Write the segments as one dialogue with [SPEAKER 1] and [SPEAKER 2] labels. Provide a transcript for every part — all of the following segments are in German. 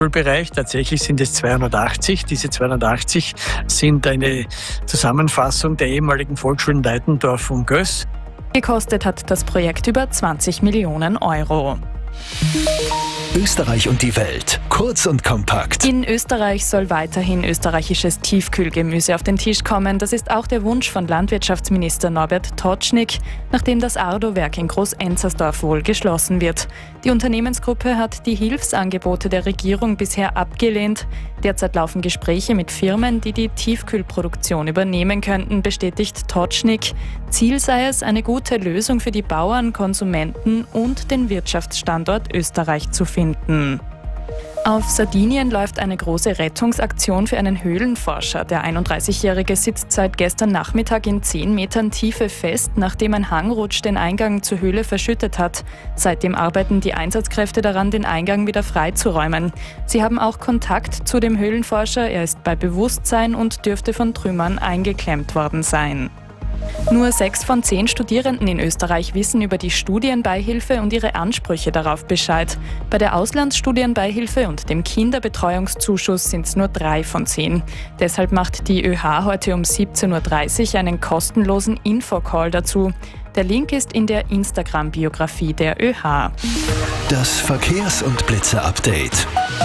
[SPEAKER 1] Bereich. Tatsächlich sind es 280. Diese 280 sind eine Zusammenfassung der ehemaligen Volksschulen Leitendorf und Göß.
[SPEAKER 2] Gekostet hat das Projekt über 20 Millionen Euro.
[SPEAKER 3] Österreich und die Welt. Kurz und kompakt.
[SPEAKER 2] In Österreich soll weiterhin österreichisches Tiefkühlgemüse auf den Tisch kommen. Das ist auch der Wunsch von Landwirtschaftsminister Norbert Totschnig, nachdem das Ardo-Werk in Groß-Enzersdorf wohl geschlossen wird. Die Unternehmensgruppe hat die Hilfsangebote der Regierung bisher abgelehnt. Derzeit laufen Gespräche mit Firmen, die die Tiefkühlproduktion übernehmen könnten, bestätigt Totschnig. Ziel sei es, eine gute Lösung für die Bauern, Konsumenten und den Wirtschaftsstandort Österreich zu finden. Auf Sardinien läuft eine große Rettungsaktion für einen Höhlenforscher. Der 31-Jährige sitzt seit gestern Nachmittag in 10 Metern Tiefe fest, nachdem ein Hangrutsch den Eingang zur Höhle verschüttet hat. Seitdem arbeiten die Einsatzkräfte daran, den Eingang wieder freizuräumen. Sie haben auch Kontakt zu dem Höhlenforscher. Er ist bei Bewusstsein und dürfte von Trümmern eingeklemmt worden sein. Nur 6 von 10 Studierenden in Österreich wissen über die Studienbeihilfe und ihre Ansprüche darauf Bescheid. Bei der Auslandsstudienbeihilfe und dem Kinderbetreuungszuschuss sind es nur 3 von 10. Deshalb macht die ÖH heute um 17.30 Uhr einen kostenlosen Infocall dazu. Der Link ist in der Instagram-Biografie der ÖH.
[SPEAKER 3] Das Verkehrs- und Blitzer-Update.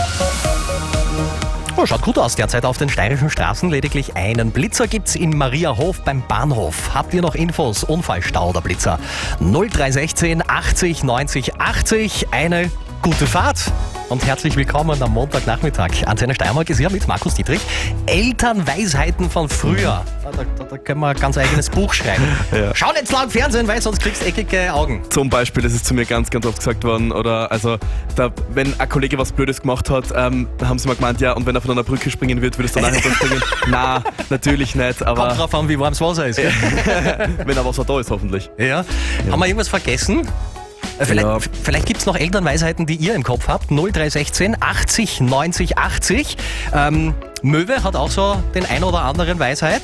[SPEAKER 4] Oh, schaut gut aus derzeit auf den steirischen Straßen. Lediglich einen Blitzer gibt's in Mariahof beim Bahnhof. Habt ihr noch Infos? Unfallstau oder Blitzer? 0316 80 90 80. Eine gute Fahrt und herzlich willkommen am Montagnachmittag. Antenne Steiermark ist hier mit Markus Dietrich. Elternweisheiten von früher. Da können wir ein ganz eigenes Buch schreiben.
[SPEAKER 5] Ja.
[SPEAKER 4] Schau nicht lang Fernsehen, weil sonst kriegst du eckige Augen.
[SPEAKER 5] Zum Beispiel, das ist zu mir ganz, ganz oft gesagt worden. Oder also, wenn ein Kollege was Blödes gemacht hat, haben sie mal gemeint, ja, und wenn er von einer Brücke springen wird, würdest du dann nachher springen? Nein, natürlich nicht. Aber
[SPEAKER 4] Kommt drauf an, wie warm das Wasser ist.
[SPEAKER 5] wenn er Wasser da ist, hoffentlich.
[SPEAKER 4] Ja. Haben wir irgendwas vergessen? Vielleicht gibt es noch Elternweisheiten, die ihr im Kopf habt. 0316 80 90 80. Möwe hat auch so den ein oder anderen Weisheit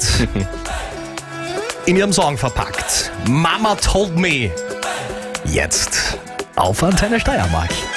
[SPEAKER 4] in ihrem Song verpackt. Mama told me. Jetzt auf Antenne Steiermark.